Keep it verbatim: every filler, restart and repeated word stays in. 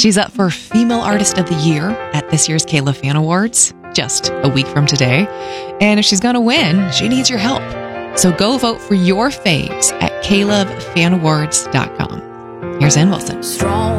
She's up for Female Artist of the Year at this year's Kayla Fan Awards, just a week from today. And if she's going to win, she needs your help. So go vote for your faves at caleb fan awards dot com. Here's Ann Wilson. Strong